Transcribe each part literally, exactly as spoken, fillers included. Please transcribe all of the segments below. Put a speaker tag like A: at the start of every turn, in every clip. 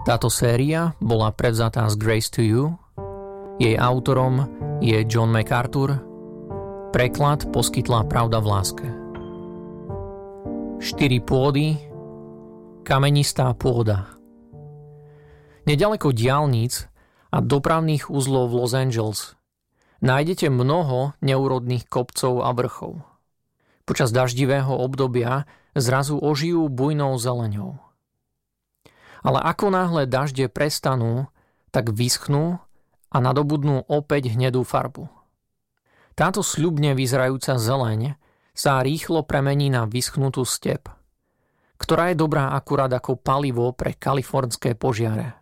A: Táto séria bola prevzatá z Grace to You, jej autorom je John MacArthur, preklad poskytla Pravda v láske. Štyri pôdy, kamenistá pôda. Nedaleko diaľnic a dopravných uzlov v Los Angeles nájdete mnoho neúrodných kopcov a vrchov. Počas daždivého obdobia zrazu ožijú bujnou zeleňou. Ale ako náhle dažde prestanú, tak vyschnú a nadobudnú opäť hnedú farbu. Táto sľubne vyzerajúca zeleň sa rýchlo premení na vyschnutú step, ktorá je dobrá akurát ako palivo pre kalifornské požiare.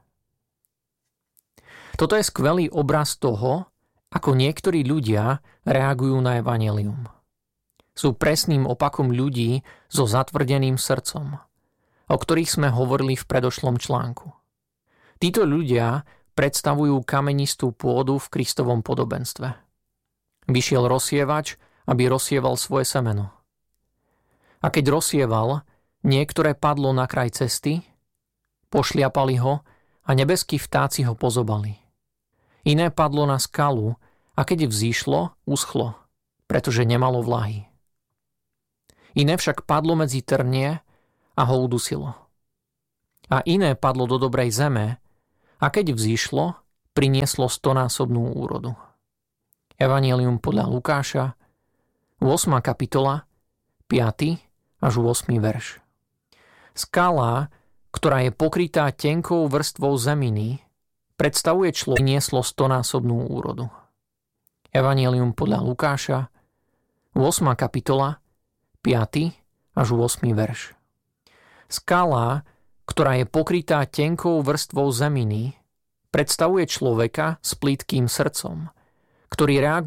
A: Toto je skvelý obraz toho, ako niektorí ľudia reagujú na evanjelium. Sú presným opakom ľudí so zatvrdeným srdcom, o ktorých sme hovorili v predošlom článku. Títo ľudia predstavujú kamenistú pôdu v Kristovom podobenstve. Vyšiel rozsievač, aby rozsieval svoje semeno. A keď rozsieval, niektoré padlo na kraj cesty, pošliapali ho a nebeskí vtáci ho pozobali. Iné padlo na skalu a keď vzýšlo, uschlo, pretože nemalo vlahy. Iné však padlo medzi trnie a ho udusilo. A iné padlo do dobrej zeme a keď vzýšlo, prinieslo stonásobnú úrodu. Evanjelium podľa Lukáša, ôsma kapitola, piaty až ôsmy verš. Skala, ktorá je pokrytá tenkou vrstvou zeminy, predstavuje človeka, ktoré prinieslo stonásobnú úrodu. Evanjelium podľa Lukáša, ôsma kapitola, piaty až ôsmy verš. Skala, ktorá je pokrytá tenkou vrstvou zeminy, predstavuje človeka s plytkým srdcom, ktorý reaguje